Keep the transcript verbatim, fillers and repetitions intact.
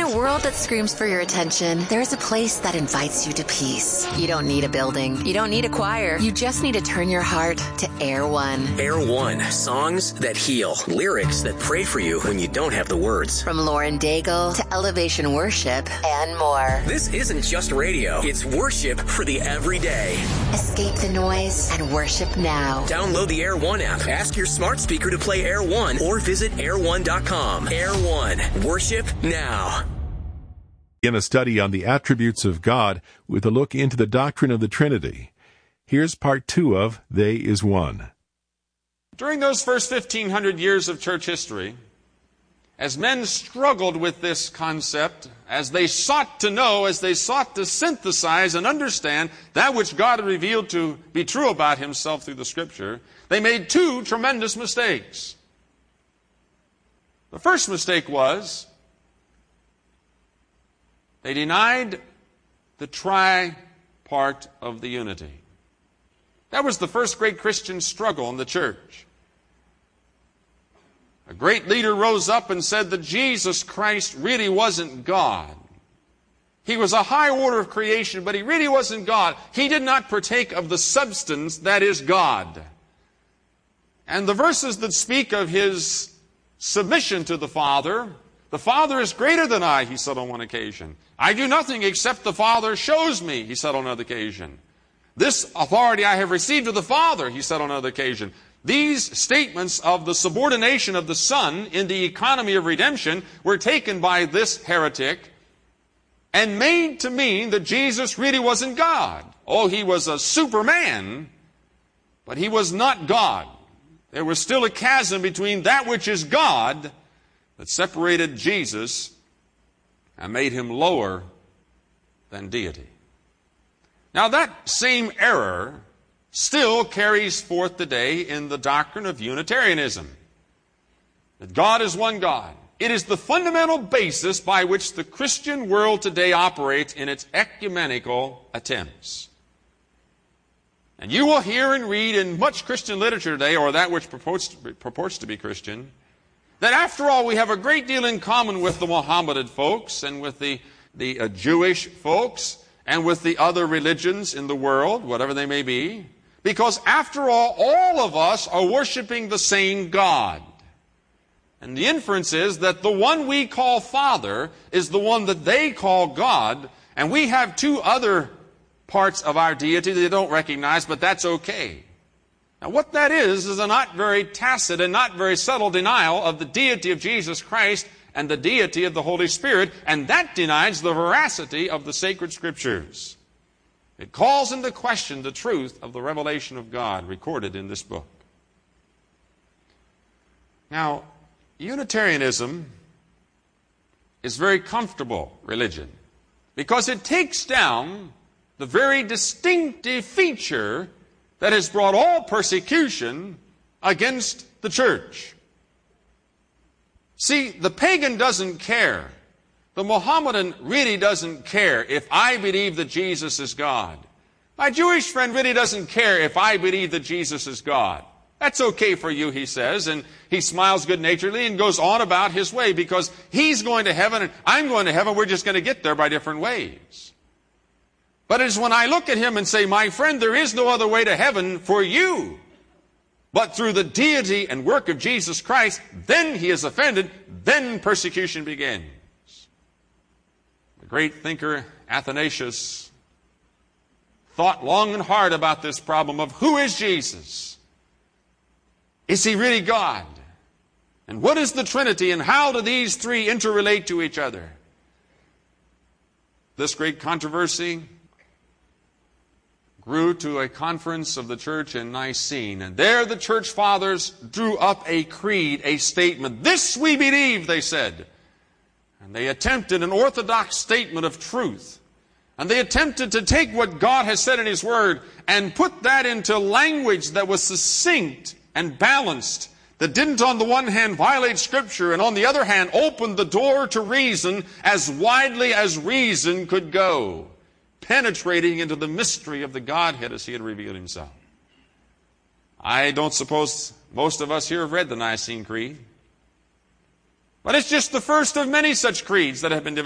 a world that screams for your attention, there is a place that invites you to peace. You don't need a building. You don't need a choir. You just need to turn your heart to Air One. Air One. Songs that heal. Lyrics that pray for you when you don't have the words. From Lauren Daigle to Elevation Worship and more. This isn't just radio. It's worship for the everyday. Escape the noise and worship now. Download the Air One app. Ask your smart speaker to play Air One or visit air one dot com. Air One. Worship now. In a study on the attributes of God with a look into the doctrine of the Trinity. Here's part two of They Is One. During those first fifteen hundred years of church history, as men struggled with this concept, as they sought to know, as they sought to synthesize and understand that which God had revealed to be true about himself through the Scripture, they made two tremendous mistakes. The first mistake was they denied the tri-part of the unity. That was the first great Christian struggle in the church. A great leader rose up and said that Jesus Christ really wasn't God. He was a high order of creation, but he really wasn't God. He did not partake of the substance that is God. And the verses that speak of his submission to the Father, the Father is greater than I, he said on one occasion. I do nothing except the Father shows me, he said on another occasion. This authority I have received of the Father, he said on another occasion. These statements of the subordination of the Son in the economy of redemption were taken by this heretic and made to mean that Jesus really wasn't God. Oh, he was a superman, but he was not God. There was still a chasm between that which is God that separated Jesus and made him lower than deity. Now that same error still carries forth today in the doctrine of Unitarianism. That God is one God. It is the fundamental basis by which the Christian world today operates in its ecumenical attempts. And you will hear and read in much Christian literature today, or that which purports to be, purports to be Christian, that after all we have a great deal in common with the Mohammedan folks and with the, the uh, Jewish folks and with the other religions in the world, whatever they may be. Because after all, all of us are worshiping the same God. And the inference is that the one we call Father is the one that they call God, and we have two other parts of our deity they don't recognize, but that's okay. Now what that is, is a not very tacit and not very subtle denial of the deity of Jesus Christ and the deity of the Holy Spirit, and that denies the veracity of the sacred Scriptures. It calls into question the truth of the revelation of God recorded in this book. Now, Unitarianism is very comfortable religion because it takes down the very distinctive feature that has brought all persecution against the church. See, the pagan doesn't care. The Mohammedan really doesn't care if I believe that Jesus is God. My Jewish friend really doesn't care if I believe that Jesus is God. That's okay for you, he says, and he smiles good-naturedly and goes on about his way because he's going to heaven and I'm going to heaven. We're just going to get there by different ways. But it's when I look at him and say, my friend, there is no other way to heaven for you but through the deity and work of Jesus Christ, then he is offended, then persecution begins. The great thinker Athanasius thought long and hard about this problem of who is Jesus? Is he really God? And what is the Trinity, and how do these three interrelate to each other? This great controversy grew to a conference of the church in Nicene, and there the church fathers drew up a creed, a statement. This we believe, they said. And they attempted an orthodox statement of truth. And they attempted to take what God has said in His Word and put that into language that was succinct and balanced, that didn't on the one hand violate Scripture and on the other hand open the door to reason as widely as reason could go, penetrating into the mystery of the Godhead as He had revealed Himself. I don't suppose most of us here have read the Nicene Creed. But it's just the first of many such creeds that have been developed.